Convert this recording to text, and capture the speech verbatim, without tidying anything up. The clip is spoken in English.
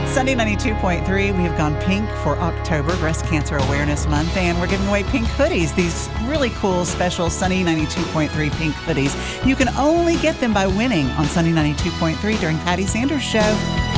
Sunday ninety-two point three, we have gone pink for October, Breast Cancer Awareness Month, and we're giving away pink hoodies, these really cool special Sunday ninety-two point three pink hoodies. You can only get them by winning on Sunday ninety-two point three during Patty Sanders' show.